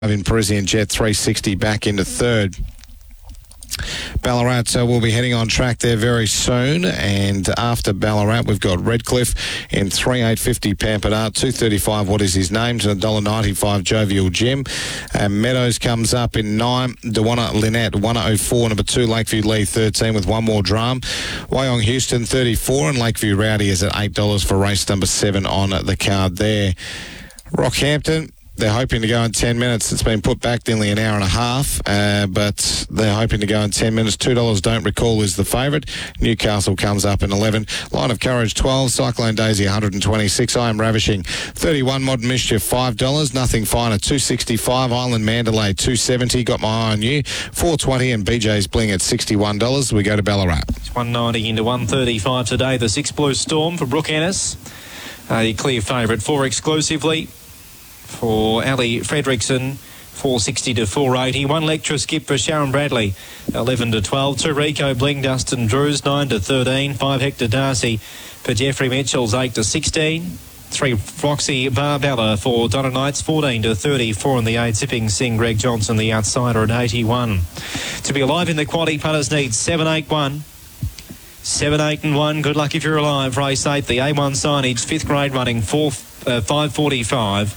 in Parisian Jet 360 back into third. Ballarat will be heading on track there very soon, and after Ballarat we've got Redcliffe in 3,850 Pampered Art, 235 What Is His Name, to $1.95 Jovial Jim. Meadows comes up in 9, Dewana Lynette 104, number 2 Lakeview Lee 13 with one more drum. Wyong Houston 34, and Lakeview Rowdy is at $8 for race number 7 on the card there. Rockhampton, they're hoping to go in 10 minutes. It's been put back nearly an hour and a half, but they're hoping to go in 10 minutes. $2 Don't Recall is the favourite. Newcastle comes up in 11. Line of Courage 12. Cyclone Daisy 126. I Am Ravishing 31. Modern Mischief $5. Nothing Finer $2.65. Island Mandalay $2.70. Got My Eye on You $4.20, and BJ's Bling at $61. We go to Ballarat. It's $1.90 into $1.35 today. The 6 Blue Storm for Brooke Ennis. A clear favourite. 4 exclusively for Ali Fredrickson, $4.60 to $4.80. 1 Lecture Skip for Sharon Bradley, $11 to $12. 2 Rico Bling, Dustin Drews, $9 to $13. 5 Hector Darcy for Jeffrey Mitchell's, $8 to $16. 3 Foxy Barbella for Donna Knights, $14 to $34. And the 8 Zipping Sing, Greg Johnson, the outsider, at $81. To be alive in the quality, punters need 7-8-1. 7, 8 and 1. Good luck if you're alive. Race 8, the A1 signage, 5th grade running, 5:45.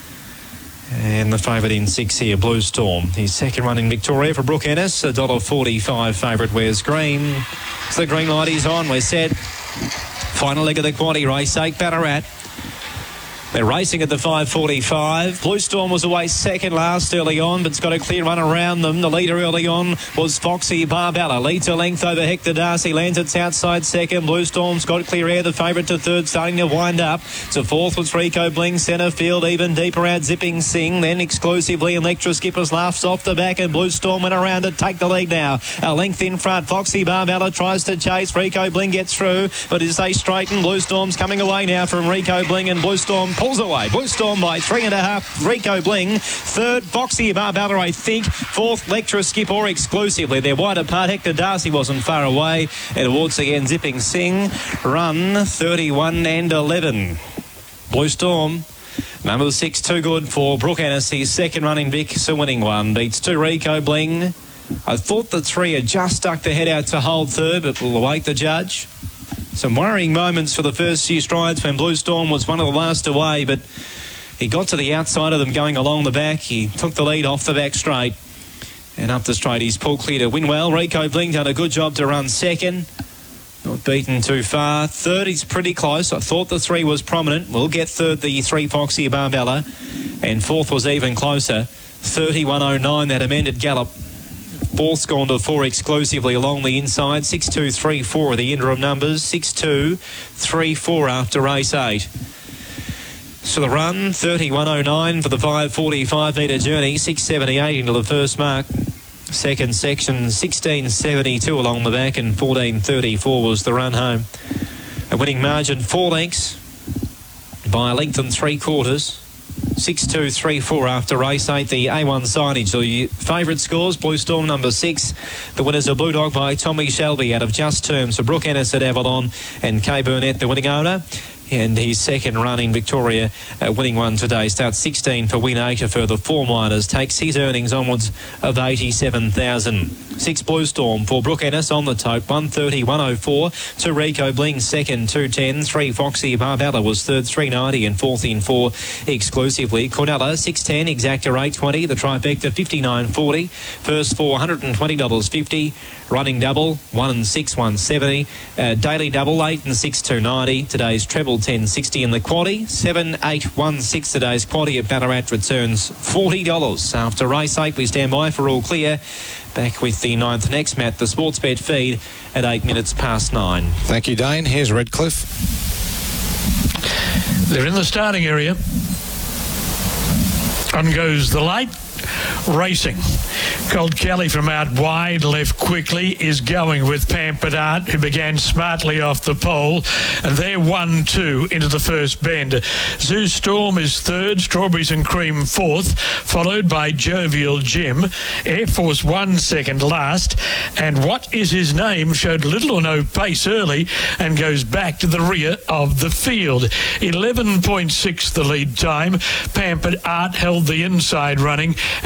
And the favourite in 6 here, Blue Storm. His second run in Victoria for Brooke Ennis, $1.45 favourite. Wears green. So the green light is on. We're set. Final leg of the quaddy race 8, Ballarat. They're racing at the 5:45. Blue Storm was away second last early on, but it's got a clear run around them. The leader early on was Foxy Barbella. Leads a length over Hector Darcy. Lands its outside second. Blue Storm's got clear air. The favourite to third, starting to wind up. To fourth was Rico Bling. Centre field even deeper out. Zipping Sing. Then exclusively Electra Skippers laughs off the back, and Blue Storm went around to take the lead now. A length in front. Foxy Barbella tries to chase. Rico Bling gets through, but as they straighten, Blue Storm's coming away now from Rico Bling, and Blue Storm pulls away. Blue Storm by 3.5. Rico Bling. Third, Foxy Barbella, I think. Fourth, Lecturer Skipper exclusively. They're wide apart. Hector Darcy wasn't far away. And towards the end, Zipping Sing. Run 31 and 11. Blue Storm. Number 6, too good for Brooke Ennis. His second run in Vic, a winning one. Beats 2 Rico Bling. I thought the 3 had just stuck the head out to hold third, but we'll await the judge. Some worrying moments for the first few strides when Blue Storm was one of the last away, but he got to the outside of them going along the back. He took the lead off the back straight, and up the straight he's pulled clear to win well. Rico Bling done a good job to run second. Not beaten too far. Third is pretty close. I thought the 3 was prominent. We'll get third, the 3 Foxy Barbella, and fourth was even closer. 31.09, that amended gallop. Fourth's gone to 4 exclusively along the inside. 6, 2, 3, 4 are the interim numbers. 6, 2, 3, 4 after race 8. So the run, 31.09 for the 5:45 metre journey. 6.78 into the first mark. Second section, 16.72 along the back, and 14.34 was the run home. A winning margin, 4 lengths by a length and 3/4. 6, 2, 3, 4 after race 8. The A1 signage. The favourite scores, Blue Storm number 6. The winners are Blue Dog by Tommy Shelby out of Just Terms for Brooke Ennis at Avalon, and Kay Burnett, the winning owner. And his second run in Victoria, winning one today. Starts 16 for Win 8 for the 4 miners. Takes his earnings onwards of 87,000. 6 Blue Storm for Brooke Ennis on the tote. 130, 104. 2 Rico Bling second, 210. 3 Foxy Barbella was third, 390, and fourth in 4 exclusively. Cornella 610, Exacta 820. The trifecta 59.40. First $4, $120.50. Running double 1 and 6, 170. Daily double 8 and 6, 290. Today's treble 10.60 in the quaddie. 7, 8, 1, 6. Today's quaddie at Ballarat returns $40. After race 8, we stand by for all clear. Back with the 9th next, Matt, the Sports Bet feed at 8 minutes past 9. Thank you, Dane. Here's Redcliffe. They're in the starting area. On goes the light. Racing. Cold Kelly from out wide left quickly is going with Pampered Art, who began smartly off the pole, and they're 1-2 into the first bend. Zoo Storm is third, Strawberries and Cream fourth, followed by Jovial Jim. Air Force One second last, and What Is His Name showed little or no pace early and goes back to the rear of the field. 11.6 the lead time. Pampered Art held the inside running.